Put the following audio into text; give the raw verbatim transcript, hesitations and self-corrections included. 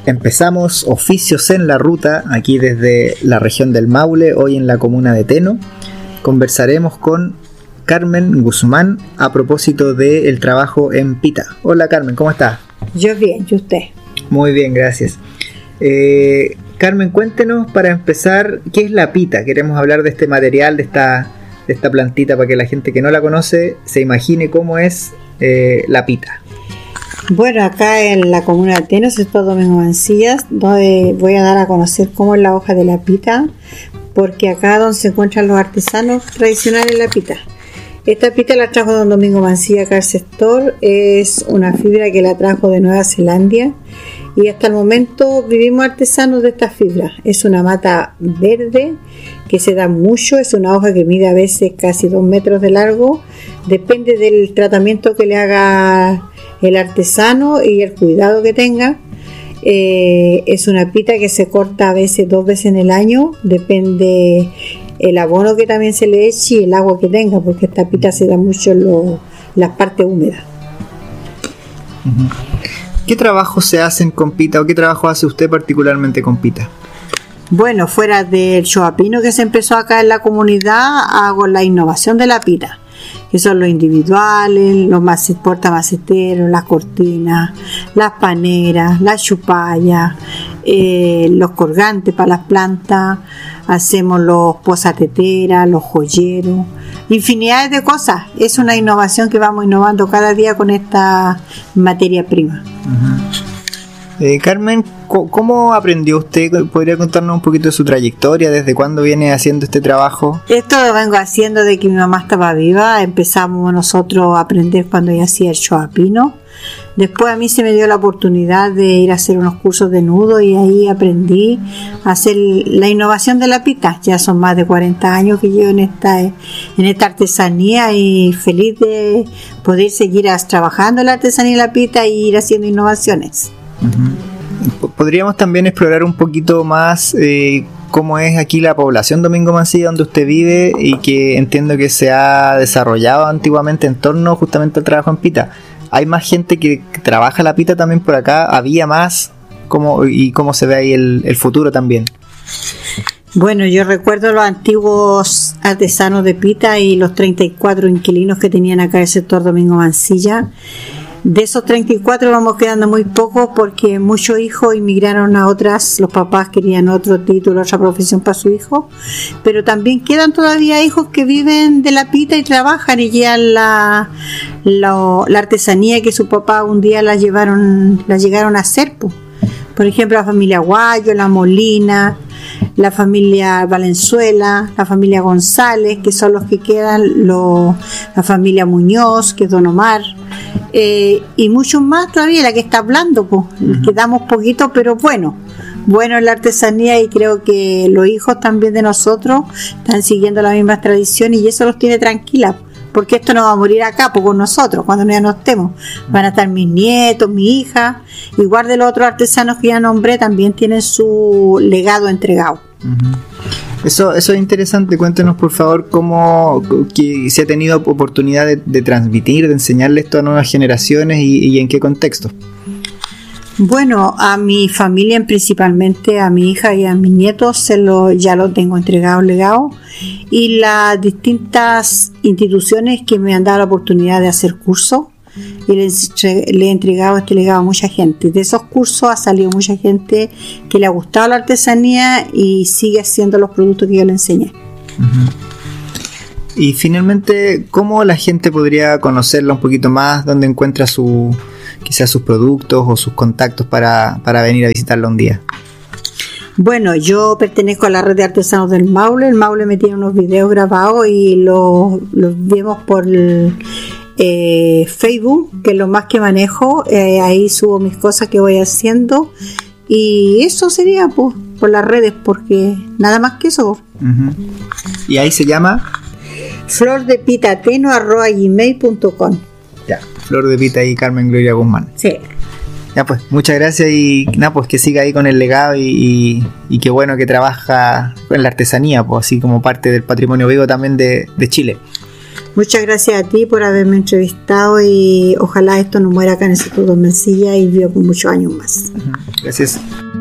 empezamos Oficios en la Ruta, aquí desde la región del Maule, hoy en la comuna de Teno. Conversaremos con Carmen Guzmán a propósito del trabajo en pita. Hola Carmen, ¿cómo estás? Yo bien, ¿y usted? Muy bien, gracias. Eh, Carmen, cuéntenos para empezar, ¿qué es la pita? Queremos hablar de este material, de esta, de esta plantita, para que la gente que no la conoce se imagine cómo es eh, la pita. Bueno, acá en la comuna de Teno, sector Domingo Mancillas, donde voy a dar a conocer cómo es la hoja de la pita, porque acá donde se encuentran los artesanos tradicionales de la pita. Esta pita la trajo don Domingo Mancilla acá al sector, es una fibra que la trajo de Nueva Zelanda y hasta el momento vivimos artesanos de esta fibra. Es una mata verde que se da mucho, es una hoja que mide a veces casi dos metros de largo, depende del tratamiento que le haga el artesano y el cuidado que tenga. Eh, es una pita que se corta a veces dos veces en el año, depende el abono que también se le eche y el agua que tenga, porque esta pita se da mucho en lo, las partes húmedas. ¿Qué trabajo se hacen con pita o qué trabajo hace usted particularmente con pita? Bueno, fuera del choapino que se empezó acá en la comunidad, hago la innovación de la pita, que son los individuales, los portamaceteros, las cortinas, las paneras, las chupallas, eh, los colgantes para las plantas, hacemos los posateteras, los joyeros, infinidad de cosas. Es una innovación que vamos innovando cada día con esta materia prima. Uh-huh. eh, Carmen, ¿cómo aprendió usted? ¿Podría contarnos un poquito de su trayectoria? ¿Desde cuándo viene haciendo este trabajo? Esto lo vengo haciendo desde que mi mamá estaba viva. Empezamos nosotros a aprender cuando ella hacía el choapino. Después a mí se me dio la oportunidad de ir a hacer unos cursos de nudo y ahí aprendí a hacer la innovación de la pita. Ya son más de cuarenta años que llevo en esta, en esta artesanía y feliz de poder seguir trabajando en la artesanía de la pita y ir haciendo innovaciones. Uh-huh. Podríamos también explorar un poquito más eh, cómo es aquí la población Domingo Mancilla donde usted vive y que entiendo que se ha desarrollado antiguamente en torno justamente al trabajo en pita. ¿Hay más gente que trabaja la pita también por acá? ¿Había más? ¿Cómo, y cómo se ve ahí el, el futuro también? Bueno, yo recuerdo los antiguos artesanos de pita y los treinta y cuatro inquilinos que tenían acá en el sector Domingo Mancilla. De esos treinta y cuatro vamos quedando muy pocos porque muchos hijos inmigraron a otras, los papás querían otro título, otra profesión para su hijo, pero también quedan todavía hijos que viven de la pita y trabajan y llevan la, la, la artesanía que su papá un día la llevaron, la llegaron a hacer. Pues. Por ejemplo, la familia Guayo, la Molina, la familia Valenzuela, la familia González, que son los que quedan, lo, la familia Muñoz, que es Don Omar, eh, y muchos más todavía, la que está hablando, pues, uh-huh. Quedamos poquito, pero bueno, bueno en la artesanía y creo que los hijos también de nosotros están siguiendo las mismas tradiciones y eso los tiene tranquilas. Porque esto no va a morir acá, pues con nosotros, cuando ya no estemos. Van a estar mis nietos, mi hija, igual de los otros artesanos que ya nombré, también tienen su legado entregado. Uh-huh. Eso, eso es interesante. Cuéntenos, por favor, cómo que se ha tenido oportunidad de, de transmitir, de enseñarle esto a nuevas generaciones y, y en qué contexto. Bueno, a mi familia, principalmente a mi hija y a mis nietos, se lo, ya lo tengo entregado, legado, y las distintas instituciones que me han dado la oportunidad de hacer cursos, y les, le he entregado este legado a mucha gente. De esos cursos ha salido mucha gente que le ha gustado la artesanía y sigue haciendo los productos que yo le enseñé. Uh-huh. Y finalmente, ¿cómo la gente podría conocerla un poquito más? ¿Dónde encuentra su... quizás sus productos o sus contactos para, para venir a visitarlo un día? Bueno, yo pertenezco a la red de artesanos del Maule. El Maule me tiene unos videos grabados y los, los vemos por el, eh, Facebook, que es lo más que manejo. Eh, ahí subo mis cosas que voy haciendo y eso sería pues, por las redes, porque nada más que eso. Uh-huh. ¿Y ahí se llama? flor de pita teno arroba gmail punto com. Ya, Flor de Pita y Carmen Gloria Guzmán. Sí. Ya pues, muchas gracias y nada, pues que siga ahí con el legado y, y, y qué bueno que trabaja en la artesanía, pues así como parte del patrimonio vivo también de, de Chile. Muchas gracias a ti por haberme entrevistado y ojalá esto no muera acá en el sector de Mansilla y viva con muchos años más. Gracias.